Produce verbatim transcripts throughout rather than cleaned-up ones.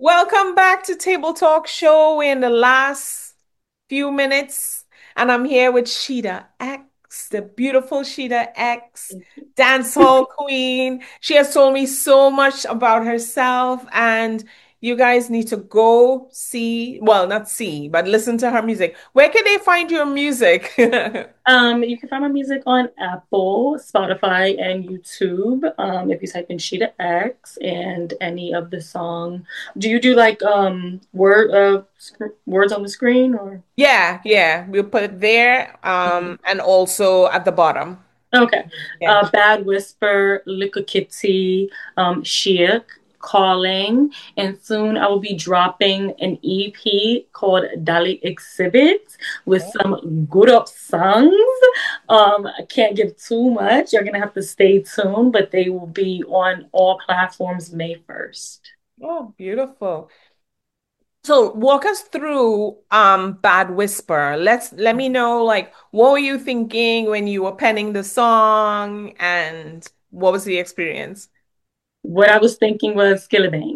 Welcome back to Table Talk Show. We're in the last few minutes, and I'm here with Sheeta X, the beautiful Sheeta X, Thank you. dancehall queen. She has told me so much about herself, and you guys need to go see, well, not see, but listen to her music. Where can they find your music? Um, you can find my music on Apple, Spotify, and YouTube. Um, if you type in Sheeta X and any of the song. Do you do like um word uh sc- words on the screen or? Yeah, yeah, we'll put it there, Mhm. um, and also at the bottom. Okay. Yeah. Uh, Bad Whisper, Liquor Kitty, um, Sheik, Calling, and soon I will be dropping an E P called Dolly Exhibit with some good up songs. Um, I can't give too much. You're gonna have to stay tuned, but they will be on all platforms May first. Oh, beautiful. So walk us through um Bad Whisper. Let's let me know like what were you thinking when you were penning the song and what was the experience? What I was thinking was Skillabang.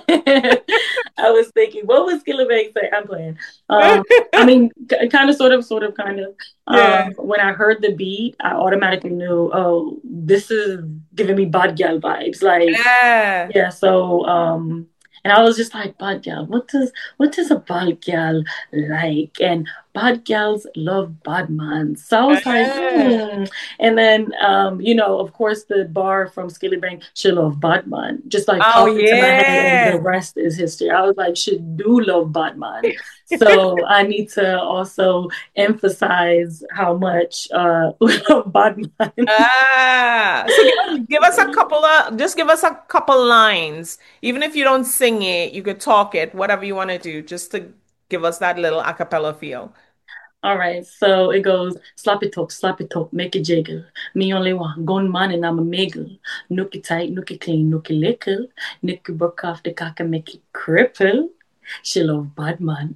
I was thinking, what was Skillabang say? I'm playing. Um, I mean, k- kind of, sort of, sort of, kind of. Yeah. Um, when I heard the beat, I automatically knew, oh, this is giving me bad gal vibes. Like, Yeah. yeah, so um and I was just like, bad gal, what does what does a bad gal like? And bad gals love bad man. So I was like, Yeah. hmm. And then um, you know, of course the bar from Skilly Bang, she love bad man. Just like Oh popped into my head and the yeah. rest is history. I was like, she do love bad man. So I need to also emphasize how much uh we love bad man. Ah, so give us, give us a couple of just give us a couple lines. Even if you don't sing it, you could talk it, whatever you want to do, just to give us that little a cappella feel. All right, so it goes slap it up, slap it up, make it jiggle. Me only want gunman and I'm a miggle. Nookie tight, nookie clean, nookie lickle. Nookie broke off the cock and make it cripple. She love bad man.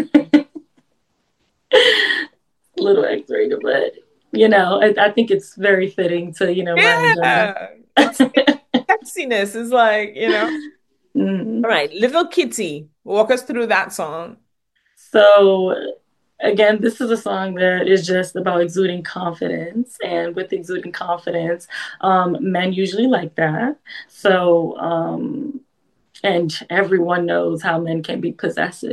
Little X-rated, but you know, I, I think it's very fitting to, you know, my agenda. Yeah. It's sexiness is like, you know. Mhm. All right, Little Kitty, walk us through that song. So again, this is a song that is just about exuding confidence. And with exuding confidence, um, men usually like that. So, um, and everyone knows how men can be possessive.